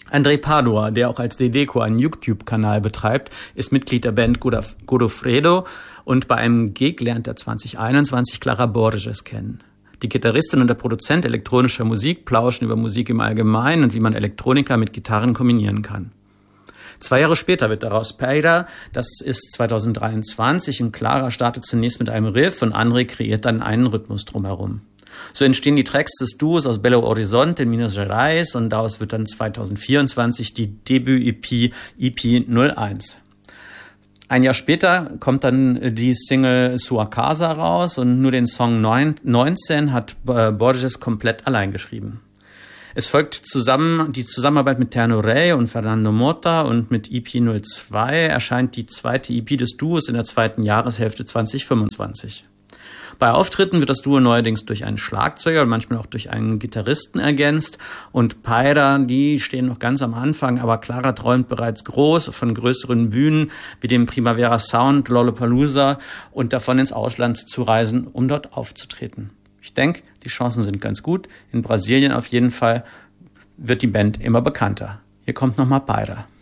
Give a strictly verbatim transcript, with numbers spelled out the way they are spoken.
André Padua, der auch als Dedeco einen YouTube-Kanal betreibt, ist Mitglied der Band Godofredo und bei einem Gig lernt er zwanzig einundzwanzig Clara Borges kennen. Die Gitarristin und der Produzent elektronischer Musik plauschen über Musik im Allgemeinen und wie man Elektronika mit Gitarren kombinieren kann. Zwei Jahre später wird daraus Peira, das ist zweitausenddreiundzwanzig, und Clara startet zunächst mit einem Riff und André kreiert dann einen Rhythmus drumherum. So entstehen die Tracks des Duos aus Belo Horizonte in Minas Gerais und daraus wird dann zweitausendvierundzwanzig die Debüt-E P E P null eins. Ein Jahr später kommt dann die Single Sua Casa raus und nur den Song neunzehn hat Borges komplett allein geschrieben. Es folgt zusammen die Zusammenarbeit mit Terno Rey und Fernando Mota und mit E P null zwei erscheint die zweite E P des Duos in der zweiten Jahreshälfte zweitausendfünfundzwanzig. Bei Auftritten wird das Duo neuerdings durch einen Schlagzeuger und manchmal auch durch einen Gitarristen ergänzt. Und Peira, die stehen noch ganz am Anfang, aber Clara träumt bereits groß von größeren Bühnen wie dem Primavera Sound, Lollapalooza und davon ins Ausland zu reisen, um dort aufzutreten. Ich denke, die Chancen sind ganz gut. In Brasilien auf jeden Fall wird die Band immer bekannter. Hier kommt nochmal Peira.